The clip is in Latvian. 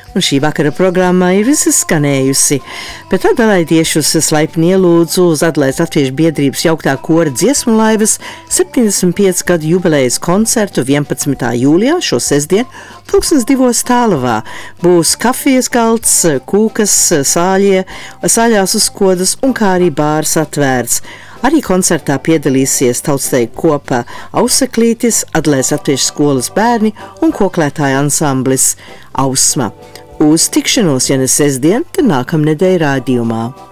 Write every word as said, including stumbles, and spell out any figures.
Un šī vakara programma ir izskanējusi, bet tad dalaidiešus slaipni ielūdzu uz Adlaides Latviešu biedrības jauktā kora dziesmu laivas septiņdesmit pieci gadu jubilejas koncertu vienpadsmitā jūlijā šo sestdien pulkstens divos Tālavā. Būs kafijas galds, kūkas, sāļie, sāļās uzkodas un kā arī bārs atvērts. Arī koncertā piedalīsies tautsteiguma kopa Auseklītis, Adlaides Latviešu skolas bērni un koklētāja ansamblis Ausma. Uz tikšanos, ja ne sestdien, tad nākamnedēļ rādījumā.